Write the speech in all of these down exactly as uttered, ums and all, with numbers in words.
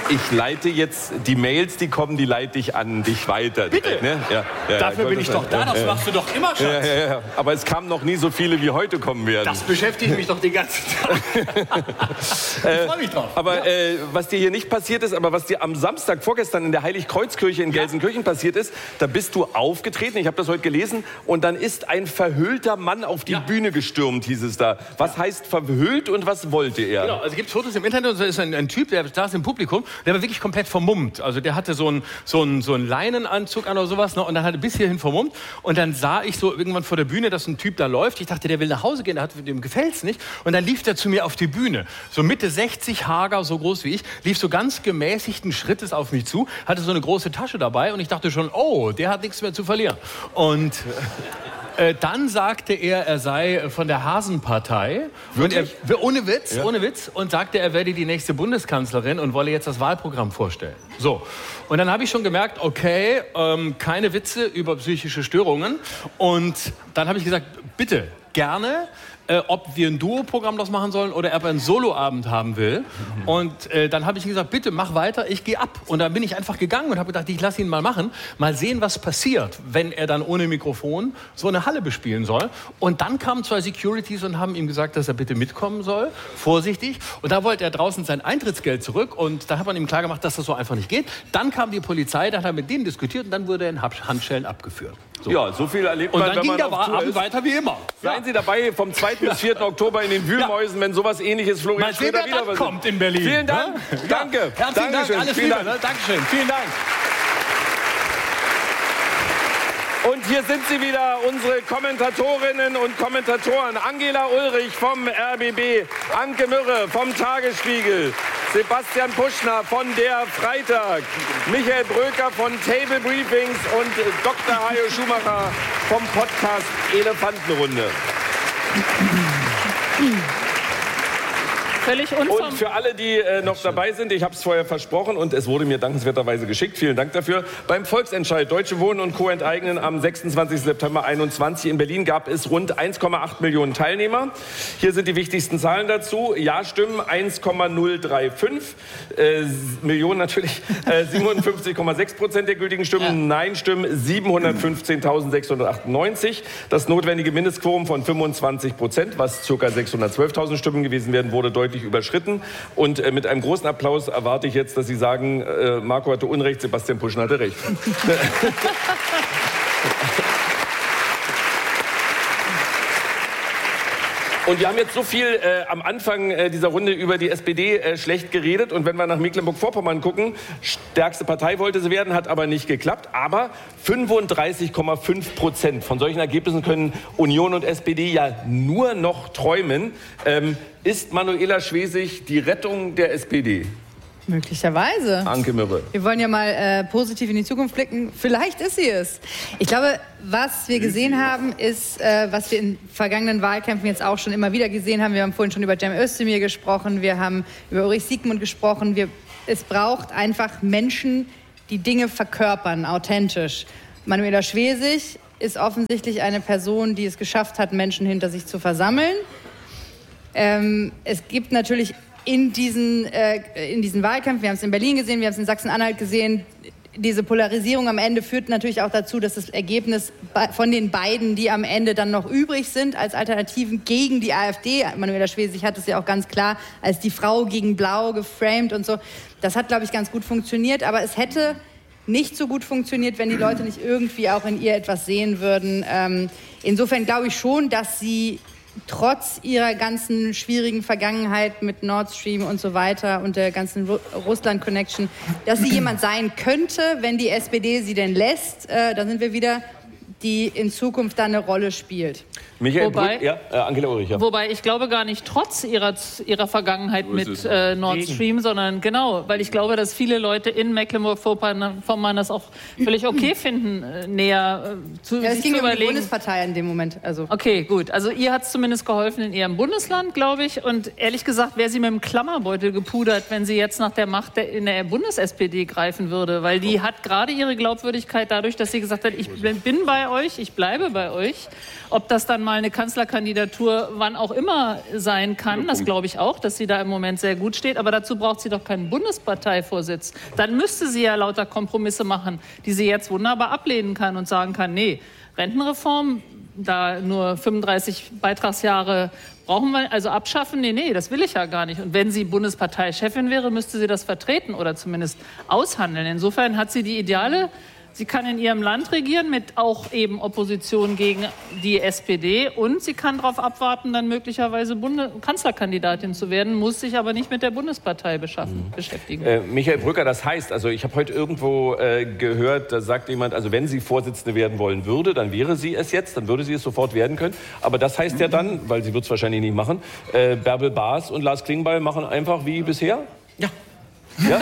Ich leite jetzt die Mails, die kommen, die leite ich an dich weiter. Bitte? Ne? Ja, ja, Dafür ja, bin ich doch da, das ja, machst du doch immer, Schatz. Ja, ja, ja. Aber es kamen noch nie so viele, wie heute kommen werden. Das beschäftigt mich doch den ganzen Tag. Ich freue mich drauf. Aber ja. äh, was dir hier nicht passiert ist, aber was dir am Samstag vorgestern in der Heiligkreuzkirche in ja. Gelsenkirchen passiert ist, da bist du aufgetreten, ich habe das heute gelesen, und dann ist ein verhüllter Mann auf die ja. Bühne gestürmt, hieß es da. Was ja. heißt verhüllt und was wollte er? Genau, also es gibt Fotos im Internet, und da ist ein, ein Typ, der saß im Publikum, der war wirklich komplett vermummt. Also der hatte so einen so einen, so einen Leinenanzug an oder sowas, ne? Und dann hat er bis hierhin vermummt. Und dann sah ich so irgendwann vor der Bühne, dass ein Typ da läuft. Ich dachte, der will nach Hause gehen, der hat, dem gefällt's nicht. Und dann lief der zu mir auf die Bühne. So Mitte sechzig, hager, so groß wie ich, lief so ganz gemäßigten Schrittes auf mich zu, hatte so eine große Tasche dabei und ich dachte schon, oh, der hat nichts mehr zu verlieren. Und Äh, dann sagte er, er sei von der Hasenpartei. Und er, ohne Witz, ja. ohne Witz. Und sagte, er werde die nächste Bundeskanzlerin und wolle jetzt das Wahlprogramm vorstellen. So. Und dann habe ich schon gemerkt, okay, ähm, keine Witze über psychische Störungen. Und dann habe ich gesagt, bitte, gerne. Äh, ob wir ein Duo-Programm das machen sollen oder ob er einen Soloabend haben will. Mhm. Und äh, dann habe ich gesagt, bitte mach weiter, ich gehe ab. Und dann bin ich einfach gegangen und habe gedacht, ich lasse ihn mal machen, mal sehen, was passiert, wenn er dann ohne Mikrofon so eine Halle bespielen soll. Und dann kamen zwei Securities und haben ihm gesagt, dass er bitte mitkommen soll, vorsichtig. Und da wollte er draußen sein Eintrittsgeld zurück und da hat man ihm klargemacht, dass das so einfach nicht geht. Dann kam die Polizei, dann hat er mit denen diskutiert und dann wurde er in Handschellen abgeführt. So. Ja, so viel erlebt man, und dann wenn ging man der auf Tour Abend ist. weiter wie immer. Seien ja. Sie dabei vom zweiten bis vierten Oktober in den Wühlmäusen, ja. wenn sowas Ähnliches Florian Mal sehen, Schröder wer dann kommt in Berlin. Vielen Dank. Ja? Danke. Ja. Herzlichen Dankeschön. Dank. Alles Vielen Liebe. Dank. Ne? Dankeschön. Vielen Dank. Und hier sind sie wieder, unsere Kommentatorinnen und Kommentatoren. Angela Ulrich vom R B B, Anke Mürre vom Tagesspiegel, Sebastian Puschner von der Freitag, Michael Bröker von Table Briefings und Doktor Hajo Schumacher vom Podcast Elefantenrunde. Völlig und für alle, die äh, noch dabei sind, ich habe es vorher versprochen und es wurde mir dankenswerterweise geschickt, vielen Dank dafür. Beim Volksentscheid Deutsche Wohnen und Co. enteignen am sechsundzwanzigsten September einundzwanzig in Berlin gab es rund eins Komma acht Millionen Teilnehmer. Hier sind die wichtigsten Zahlen dazu. Ja-Stimmen eins Komma null drei fünf äh, Millionen natürlich, äh, siebenundfünfzig Komma sechs Prozent der gültigen Stimmen. Ja. Nein-Stimmen siebenhundertfünfzehntausendsechshundertachtundneunzig. Das notwendige Mindestquorum von fünfundzwanzig Prozent, was ca. sechshundertzwölftausend Stimmen gewesen wären, wurde deutlich überschritten. Und äh, mit einem großen Applaus erwarte ich jetzt, dass Sie sagen, äh, Marco hatte Unrecht, Sebastian Puschner hatte Recht. Und wir haben jetzt so viel äh, am Anfang äh, dieser Runde über die S P D äh, schlecht geredet. Und wenn wir nach Mecklenburg-Vorpommern gucken, stärkste Partei wollte sie werden, hat aber nicht geklappt. Aber fünfunddreißig Komma fünf Prozent von solchen Ergebnissen können Union und S P D ja nur noch träumen. Ähm, ist Manuela Schwesig die Rettung der S P D? Möglicherweise. Anke Mürre. Wir wollen ja mal äh, positiv in die Zukunft blicken. Vielleicht ist sie es. Ich glaube, was wir gesehen haben, ist, äh, was wir in vergangenen Wahlkämpfen jetzt auch schon immer wieder gesehen haben. Wir haben vorhin schon über Cem Özdemir gesprochen, wir haben über Ulrich Siegmund gesprochen. Wir, es braucht einfach Menschen, die Dinge verkörpern, authentisch. Manuela Schwesig ist offensichtlich eine Person, die es geschafft hat, Menschen hinter sich zu versammeln. Ähm, es gibt natürlich in diesen, äh, in diesen Wahlkämpfen, wir haben es in Berlin gesehen, wir haben es in Sachsen-Anhalt gesehen, diese Polarisierung am Ende führt natürlich auch dazu, dass das Ergebnis von den beiden, die am Ende dann noch übrig sind, als Alternativen gegen die AfD, Manuela Schwesig hat es ja auch ganz klar als die Frau gegen Blau geframed und so, das hat, glaube ich, ganz gut funktioniert, aber es hätte nicht so gut funktioniert, wenn die Leute nicht irgendwie auch in ihr etwas sehen würden. Ähm, insofern glaube ich schon, dass sie trotz ihrer ganzen schwierigen Vergangenheit mit Nord Stream und so weiter und der ganzen Ru- Russland-Connection, dass sie jemand sein könnte, wenn die S P D sie denn lässt, äh, da sind wir wieder, die in Zukunft dann eine Rolle spielt. Michael Wobei, Brück, ja, äh, Angela Ulrich, ja. Wobei ich glaube gar nicht trotz ihrer, ihrer Vergangenheit mit äh, Nord Stream, sondern genau, weil ich glaube, dass viele Leute in Mecklenburg-Vorpommern das auch völlig okay finden, äh, näher äh, zu, ja, es sich ging zu um die überlegen. Bundespartei in dem Moment. Also. Okay, gut. Also ihr hat es zumindest geholfen in ihrem Bundesland, glaube ich. Und ehrlich gesagt, wäre sie mit dem Klammerbeutel gepudert, wenn sie jetzt nach der Macht der, in der Bundes-S P D greifen würde. Weil die hat gerade ihre Glaubwürdigkeit dadurch, dass sie gesagt hat, ich bin bei euch, ich bleibe bei euch. Ob das dann mal eine Kanzlerkandidatur wann auch immer sein kann, das glaube ich auch, dass sie da im Moment sehr gut steht. Aber dazu braucht sie doch keinen Bundesparteivorsitz. Dann müsste sie ja lauter Kompromisse machen, die sie jetzt wunderbar ablehnen kann und sagen kann, nee, Rentenreform, da nur fünfunddreißig Beitragsjahre brauchen wir, also abschaffen, nee, nee, das will ich ja gar nicht. Und wenn sie Bundesparteichefin wäre, müsste sie das vertreten oder zumindest aushandeln. Insofern hat sie die Ideale. Sie kann in ihrem Land regieren mit auch eben Opposition gegen die S P D und sie kann darauf abwarten, dann möglicherweise Bundes- Kanzlerkandidatin zu werden, muss sich aber nicht mit der Bundespartei beschaffen, mhm. beschäftigen. Äh, Michael Brücker, das heißt, also ich habe heute irgendwo äh, gehört, da sagt jemand, also wenn sie Vorsitzende werden wollen würde, dann wäre sie es jetzt, dann würde sie es sofort werden können. Aber das heißt mhm. ja dann, weil sie wird es wahrscheinlich nicht machen, äh, Bärbel Baas und Lars Klingbeil machen einfach wie bisher? Ja. Ja?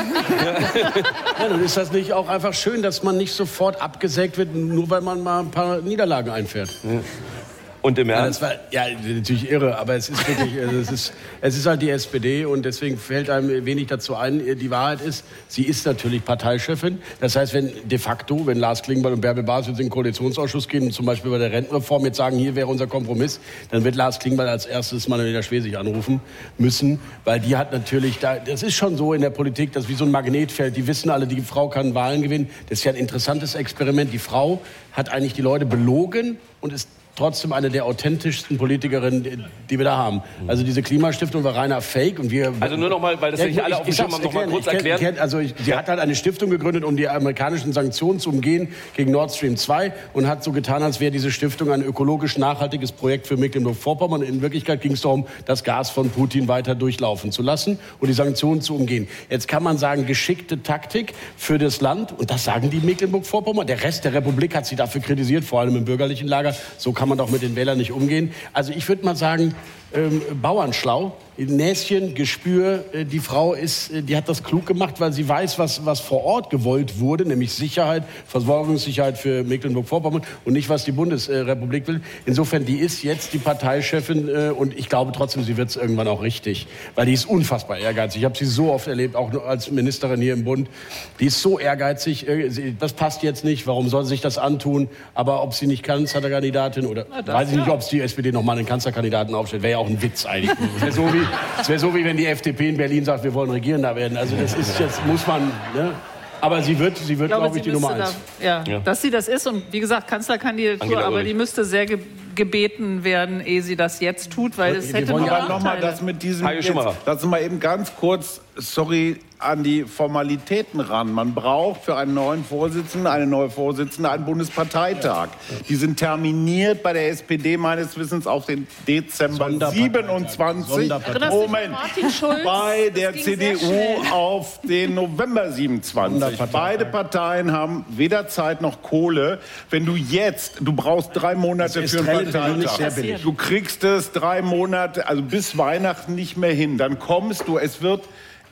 Ja, dann ist das nicht auch einfach schön, dass man nicht sofort abgesägt wird, nur weil man mal ein paar Niederlagen einfährt. Ja. Und im Ernst? Ja, das war, ja, natürlich irre, aber es ist wirklich, es ist, es ist halt die S P D und deswegen fällt einem wenig dazu ein. Die Wahrheit ist, sie ist natürlich Parteichefin. Das heißt, wenn de facto, wenn Lars Klingbeil und Bärbel Baas jetzt in den Koalitionsausschuss gehen und zum Beispiel bei der Rentenreform jetzt sagen, hier wäre unser Kompromiss, dann wird Lars Klingbeil als erstes Manuela Schwesig anrufen müssen, weil die hat natürlich, da, das ist schon so in der Politik, das ist wie so ein Magnetfeld. Die wissen alle, die Frau kann Wahlen gewinnen. Das ist ja ein interessantes Experiment. Die Frau hat eigentlich die Leute belogen und ist trotzdem eine der authentischsten Politikerinnen, die wir da haben. Also diese Klimastiftung war reiner Fake. Und wir, also nur noch mal, weil das ja, nicht alle auf dem Schirm haben, noch mal kurz erklären. Kenn, also ich, sie hat halt eine Stiftung gegründet, um die amerikanischen Sanktionen zu umgehen gegen Nord Stream zwei und hat so getan, als wäre diese Stiftung ein ökologisch nachhaltiges Projekt für Mecklenburg-Vorpommern. In Wirklichkeit ging es darum, das Gas von Putin weiter durchlaufen zu lassen und die Sanktionen zu umgehen. Jetzt kann man sagen, geschickte Taktik für das Land. Und das sagen die Mecklenburg-Vorpommern. Der Rest der Republik hat sie dafür kritisiert, vor allem im bürgerlichen Lager. So kann man doch mit den Wählern nicht umgehen. Also ich würde mal sagen, ähm, Bauernschlau, Näschen, Gespür. Äh, die Frau ist, äh, die hat das klug gemacht, weil sie weiß, was, was vor Ort gewollt wurde, nämlich Sicherheit, Versorgungssicherheit für Mecklenburg-Vorpommern und nicht, was die Bundesrepublik will. Insofern, die ist jetzt die Parteichefin äh, und ich glaube trotzdem, sie wird es irgendwann auch richtig, weil die ist unfassbar ehrgeizig. Ich habe sie so oft erlebt, auch als Ministerin hier im Bund. Die ist so ehrgeizig, äh, sie, das passt jetzt nicht, warum soll sie sich das antun? Aber ob sie nicht Kanzlerkandidatin oder Na, weiß ich nicht, ja. ob es die S P D noch mal einen Kanzlerkandidaten aufstellt, wäre ja auch ein Witz eigentlich. Das wäre so wie, das wäre so wie wenn die F D P in Berlin sagt, wir wollen Regierender werden. Also das ist jetzt, muss man, ne? Aber sie wird, sie wird, glaube glaub ich, die Nummer eins. Da, ja, ja, dass sie das ist und wie gesagt, Kanzlerkandidatur, Angela aber Ulrich. die müsste sehr ge gebeten werden, ehe sie das jetzt tut, weil es hätte nur Aber nochmal Nachteile. das mit diesem, Heike jetzt, Schumacher. lassen wir mal eben ganz kurz, sorry, an die Formalitäten ran. Man braucht für einen neuen Vorsitzenden, eine neue Vorsitzende, einen Bundesparteitag. Die sind terminiert bei der S P D meines Wissens auf den Dezember siebenundzwanzig. Sonderparteitag. Moment, Martin Schulz? bei der Das ging C D sehr schnell. U auf den November siebenundzwanzig. Sonderparteitag. Beide Parteien haben weder Zeit noch Kohle. Wenn du jetzt, du brauchst drei Monate Das für ist einen Training nicht sehr Parteitag. billig. Du kriegst es drei Monate, also bis Weihnachten nicht mehr hin. Dann kommst du, es wird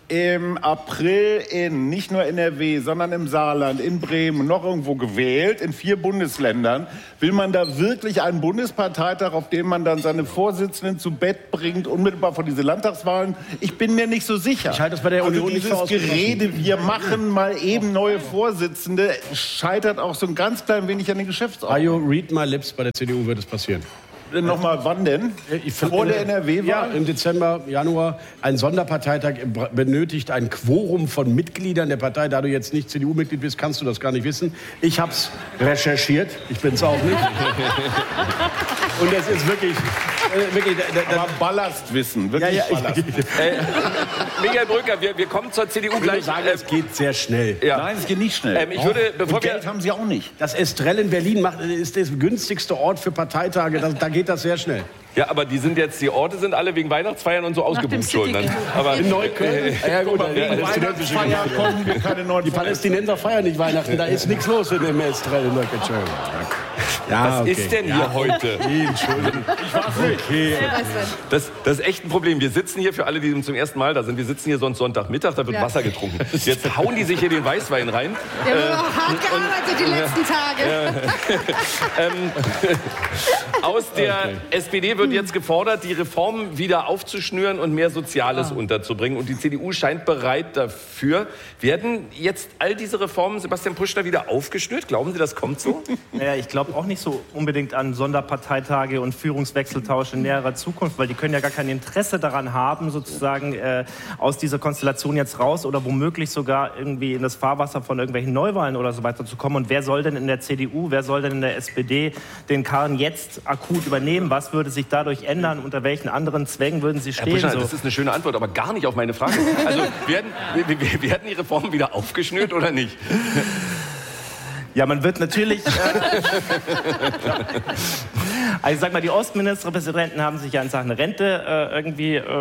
im April in, nicht nur N R W, sondern im Saarland, in Bremen, noch irgendwo gewählt, in vier Bundesländern. Will man da wirklich einen Bundesparteitag, auf dem man dann seine Vorsitzenden zu Bett bringt, unmittelbar vor diese Landtagswahlen? Ich bin mir nicht so sicher. Ich halte das bei der also Union nicht für dieses ausgeschlossen. Gerede, wir machen mal eben neue Vorsitzende, scheitert auch so ein ganz klein wenig an den Geschäftsordnungen. Ayo, read my lips, bei der C D U wird es passieren. Nochmal, wann denn? Ich find- Vor der N R W-Wahl? Ja, im Dezember, Januar. Ein Sonderparteitag benötigt ein Quorum von Mitgliedern der Partei. Da du jetzt nicht C D U-Mitglied bist, kannst du das gar nicht wissen. Ich habe es recherchiert. Ich bin es auch nicht. Und es ist wirklich... Äh, wirklich da, da, Aber Ballastwissen, ja, wirklich ja, Ballast. ich, Äh, Michael Brücker, wir, wir kommen zur C D U ich gleich. würde sagen, Äh, es geht sehr schnell. ja. Nein, es geht nicht schnell. Ähm, ich würde, bevor Und wir- Geld haben sie auch nicht. Das Estrell in Berlin macht, ist der günstigste Ort für Parteitage. Da, da geht das sehr schnell. Ja, aber die sind jetzt, die Orte sind alle wegen Weihnachtsfeiern und so ausgebucht City schon. Dann. Gate. Aber In Neukölln? Ja, gut, Wegen Weihnachtsfeier kommen wir keine neuen die Palästinenser feiern nicht Weihnachten. Da ist nichts los in dem Estrell in Neukölln. Ja, was ist denn hier heute? Entschuldigung. Ich war's nicht. Okay. Das, das ist echt ein Problem. Wir sitzen hier, für alle, die zum ersten Mal da sind, wir sitzen hier sonst Sonntagmittag, da wird Ja. Wasser getrunken. Jetzt hauen die sich hier den Weißwein rein. Wir haben auch hart gearbeitet die letzten Tage. Aus der S P D wird jetzt gefordert, die Reformen wieder aufzuschnüren und mehr Soziales unterzubringen. Und die C D U scheint bereit dafür. Werden jetzt all diese Reformen, Sebastian Puschner, wieder aufgeschnürt? Glauben Sie, das kommt so? Naja, ich glaube, auch nicht so unbedingt an Sonderparteitage und Führungswechseltausch in näherer Zukunft, weil die können ja gar kein Interesse daran haben, sozusagen äh, aus dieser Konstellation jetzt raus oder womöglich sogar irgendwie in das Fahrwasser von irgendwelchen Neuwahlen oder so weiter zu kommen. Und wer soll denn in der C D U, wer soll denn in der S P D den Karren jetzt akut übernehmen? Was würde sich dadurch ändern? Unter welchen anderen Zwängen würden sie stehen? Herr Buschner, so? Das ist eine schöne Antwort, aber gar nicht auf meine Frage. Also werden, werden die Reformen wieder aufgeschnürt oder nicht? Ja, man wird natürlich... Äh, also ich sag mal, die Ostministerpräsidenten haben sich ja in Sachen Rente äh, irgendwie äh,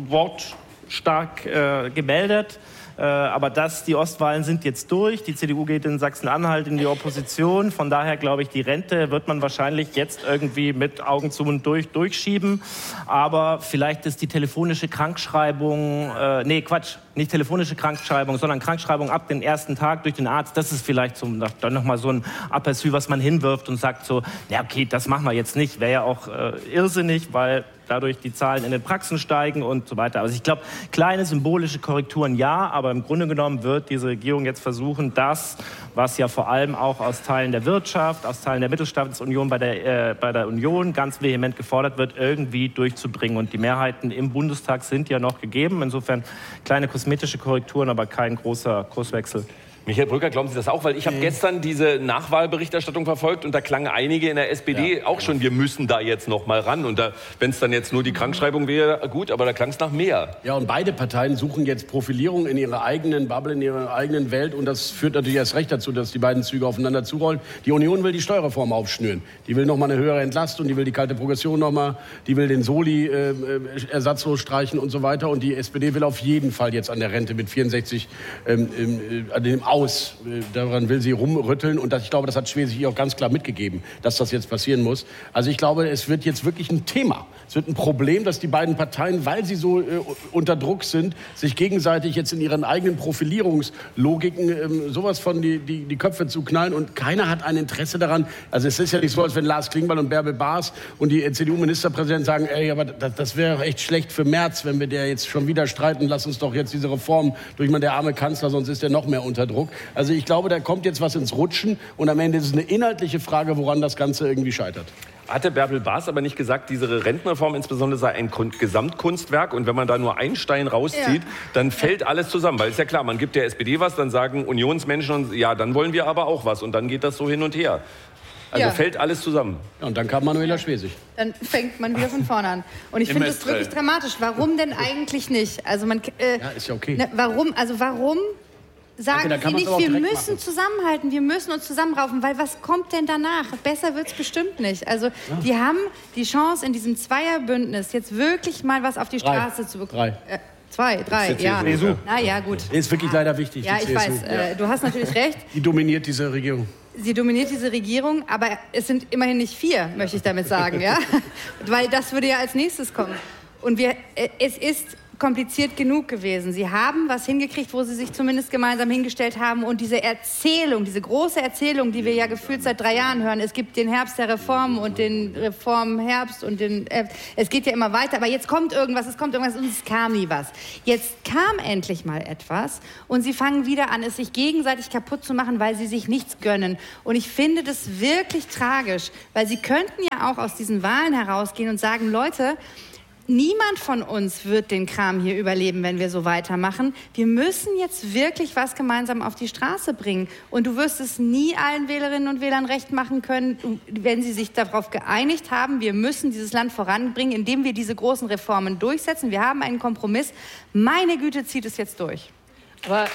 wortstark äh, gemeldet. Äh, aber das, die Ostwahlen sind jetzt durch. Die C D U geht in Sachsen-Anhalt in die Opposition. Von daher glaube ich, die Rente wird man wahrscheinlich jetzt irgendwie mit Augen zu und durch durchschieben. Aber vielleicht ist die telefonische Krankschreibung, äh, nee, Quatsch, nicht telefonische Krankschreibung, sondern Krankschreibung ab dem ersten Tag durch den Arzt. Das ist vielleicht so, dann nochmal so ein Aperçu, was man hinwirft und sagt so, ja okay, das machen wir jetzt nicht. Wäre ja auch äh, irrsinnig, weil dadurch die Zahlen in den Praxen steigen und so weiter. Also ich glaube, kleine symbolische Korrekturen ja, aber im Grunde genommen wird diese Regierung jetzt versuchen, das, was ja vor allem auch aus Teilen der Wirtschaft, aus Teilen der Mittelstandsunion bei der, äh, bei der Union ganz vehement gefordert wird, irgendwie durchzubringen. Und die Mehrheiten im Bundestag sind ja noch gegeben. Insofern kleine kosmetische Korrekturen, aber kein großer Kurswechsel. Michael Brücker, glauben Sie das auch? Weil ich habe mhm. gestern diese Nachwahlberichterstattung verfolgt und da klangen einige in der S P D ja. auch schon, wir müssen da jetzt noch mal ran. Und wenn es dann jetzt nur die Krankschreibung wäre, gut, aber da klang es nach mehr. Ja, und beide Parteien suchen jetzt Profilierung in ihrer eigenen Bubble, in ihrer eigenen Welt. Und das führt natürlich erst recht dazu, dass die beiden Züge aufeinander zurollen. Die Union will die Steuerreform aufschnüren. Die will noch mal eine höhere Entlastung, die will die kalte Progression noch mal, die will den Soli äh, ersatzlos streichen und so weiter. Und die S P D will auf jeden Fall jetzt an der Rente mit vierundsechzig ähm, äh, an dem aus. Daran will sie rumrütteln und das, ich glaube, das hat Schwesig ihr auch ganz klar mitgegeben, dass das jetzt passieren muss. Also ich glaube, es wird jetzt wirklich ein Thema. Es wird ein Problem, dass die beiden Parteien, weil sie so äh, unter Druck sind, sich gegenseitig jetzt in ihren eigenen Profilierungslogiken ähm, sowas von die, die, die Köpfe zu knallen und keiner hat ein Interesse daran. Also es ist ja nicht so, als wenn Lars Klingbeil und Bärbel Baas und die C D U-Ministerpräsidenten sagen, ey, aber das, das wäre echt schlecht für Merz, wenn wir der jetzt schon wieder streiten, lass uns doch jetzt diese Reform durch mal der arme Kanzler, sonst ist er noch mehr unter Druck. Also ich glaube, da kommt jetzt was ins Rutschen und am Ende ist es eine inhaltliche Frage, woran das Ganze irgendwie scheitert. Hatte Bärbel Baas aber nicht gesagt, diese Rentenreform insbesondere sei ein Gesamtkunstwerk und wenn man da nur einen Stein rauszieht, ja. dann fällt ja. alles zusammen. Weil ist ja klar, man gibt der S P D was, dann sagen Unionsmenschen, und, ja, dann wollen wir aber auch was und dann geht das so hin und her. Also ja. fällt alles zusammen. Ja, und dann kam Manuela Schwesig. Dann fängt man wieder von vorne an. Und ich finde das wirklich dramatisch. Warum denn eigentlich nicht? Also man, äh, ja, ist ja okay. Ne, warum, also warum... Sagen okay, Sie nicht, wir müssen machen. zusammenhalten, wir müssen uns zusammenraufen, weil was kommt denn danach? Besser wird's bestimmt nicht. Also ja. die haben die Chance, in diesem Zweierbündnis jetzt wirklich mal was auf die drei. Straße zu bekommen. Drei. Äh, zwei, drei, ja. C S U. Na ja, gut. Ist wirklich ja. leider wichtig, Ja, die ich C S U. weiß, äh, du hast natürlich recht. Die dominiert diese Regierung. Sie dominiert diese Regierung, aber es sind immerhin nicht vier, möchte ich damit sagen, ja? Weil das würde ja als nächstes kommen. Und wir, äh, es ist... kompliziert genug gewesen. Sie haben was hingekriegt, wo sie sich zumindest gemeinsam hingestellt haben. Und diese Erzählung, diese große Erzählung, die wir ja gefühlt seit drei Jahren hören, es gibt den Herbst der Reformen und den Reformherbst und den, äh, es geht ja immer weiter. Aber jetzt kommt irgendwas, es kommt irgendwas und es kam nie was. Jetzt kam endlich mal etwas und sie fangen wieder an, es sich gegenseitig kaputt zu machen, weil sie sich nichts gönnen. Und ich finde das wirklich tragisch, weil sie könnten ja auch aus diesen Wahlen herausgehen und sagen, Leute, niemand von uns wird den Kram hier überleben, wenn wir so weitermachen. Wir müssen jetzt wirklich was gemeinsam auf die Straße bringen. Und du wirst es nie allen Wählerinnen und Wählern recht machen können, wenn sie sich darauf geeinigt haben, wir müssen dieses Land voranbringen, indem wir diese großen Reformen durchsetzen. Wir haben einen Kompromiss. Meine Güte, zieht es jetzt durch. Aber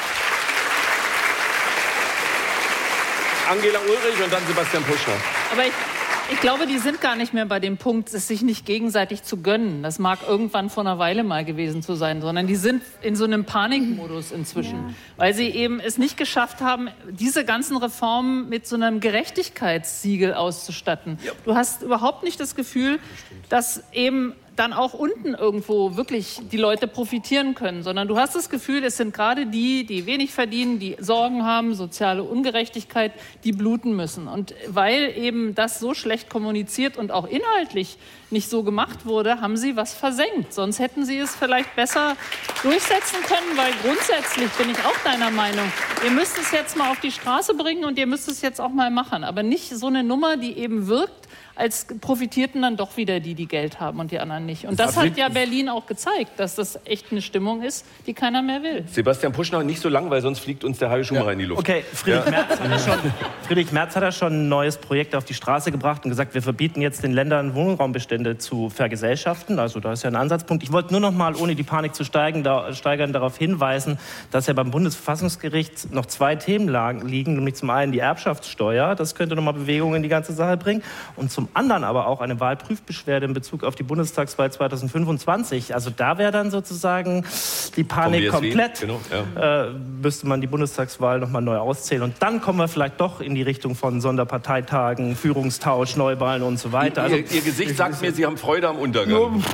Angela Ulrich und dann Sebastian Buschner. Aber ich Ich glaube, die sind gar nicht mehr bei dem Punkt, es sich nicht gegenseitig zu gönnen. Das mag irgendwann vor einer Weile mal gewesen zu sein, sondern die sind in so einem Panikmodus inzwischen, ja. weil sie eben es nicht geschafft haben, diese ganzen Reformen mit so einem Gerechtigkeitssiegel auszustatten. Ja. Du hast überhaupt nicht das Gefühl, dass eben dann auch unten irgendwo wirklich die Leute profitieren können, sondern du hast das Gefühl, es sind gerade die, die wenig verdienen, die Sorgen haben, soziale Ungerechtigkeit, die bluten müssen. Und weil eben das so schlecht kommuniziert und auch inhaltlich nicht so gemacht wurde, haben Sie was versenkt. Sonst hätten Sie es vielleicht besser durchsetzen können, weil grundsätzlich bin ich auch deiner Meinung. Ihr müsst es jetzt mal auf die Straße bringen und ihr müsst es jetzt auch mal machen. Aber nicht so eine Nummer, die eben wirkt, als profitierten dann doch wieder die, die Geld haben und die anderen nicht. Und das hat ja Berlin auch gezeigt, dass das echt eine Stimmung ist, die keiner mehr will. Sebastian Puschner, nicht so lang, weil sonst fliegt uns der Hajo Schumacher ja. in die Luft. Okay, Friedrich, ja. Merz hat ja schon, Friedrich Merz hat ja schon ein neues Projekt auf die Straße gebracht und gesagt, wir verbieten jetzt den Ländern Wohnraumbestände zu vergesellschaften. Also da ist ja ein Ansatzpunkt. Ich wollte nur noch mal, ohne die Panik zu steigen, da, steigern, darauf hinweisen, dass ja beim Bundesverfassungsgericht noch zwei Themen lagen, liegen, nämlich zum einen die Erbschaftssteuer, das könnte noch mal Bewegung in die ganze Sache bringen, und zum anderen aber auch eine Wahlprüfbeschwerde in Bezug auf die Bundestagswahl zweitausendfünfundzwanzig. Also da wäre dann sozusagen die Panik komplett. Genau, ja. äh, müsste man die Bundestagswahl noch mal neu auszählen. Und dann kommen wir vielleicht doch in die Richtung von Sonderparteitagen, Führungstausch, Neuwahlen und so weiter. Also, ihr, ihr Gesicht sagt mir, Sie haben Freude am Untergang.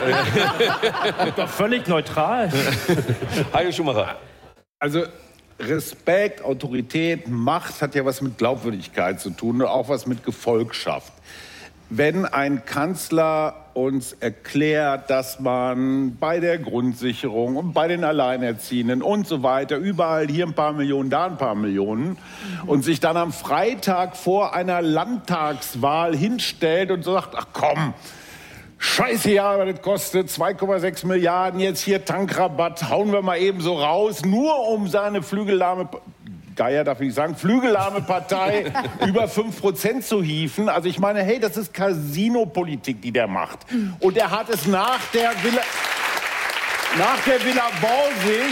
Doch völlig neutral. Hajo Schumacher. Also Respekt, Autorität, Macht hat ja was mit Glaubwürdigkeit zu tun und auch was mit Gefolgschaft. Wenn ein Kanzler uns erklärt, dass man bei der Grundsicherung und bei den Alleinerziehenden und so weiter, überall hier ein paar Millionen, da ein paar Millionen, und sich dann am Freitag vor einer Landtagswahl hinstellt und sagt, ach komm, scheiße, ja, das kostet zwei Komma sechs Milliarden, jetzt hier Tankrabatt, hauen wir mal eben so raus, nur um seine flügellahme, Geier darf ich nicht sagen, flügellahme Partei über fünf Prozent zu hieven. Also ich meine, hey, das ist Casino-Politik, die der macht. Und er hat es nach der Villa, nach der Villa Borsig,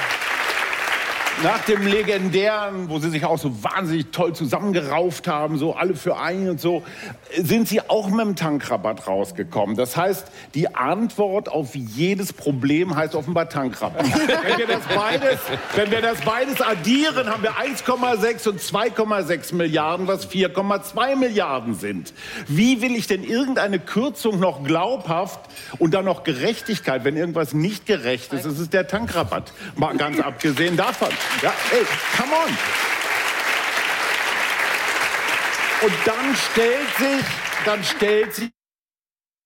nach dem legendären, wo sie sich auch so wahnsinnig toll zusammengerauft haben, so alle für einen und so, sind sie auch mit dem Tankrabatt rausgekommen. Das heißt, die Antwort auf jedes Problem heißt offenbar Tankrabatt. wenn, wir das beides, wenn wir das beides addieren, haben wir eins Komma sechs und zwei Komma sechs Milliarden, was vier Komma zwei Milliarden sind. Wie will ich denn irgendeine Kürzung noch glaubhaft und dann noch Gerechtigkeit, wenn irgendwas nicht gerecht ist, ist es der Tankrabatt. Mal ganz abgesehen davon. Ja, ey, come on. Und dann stellt sich, dann stellt sich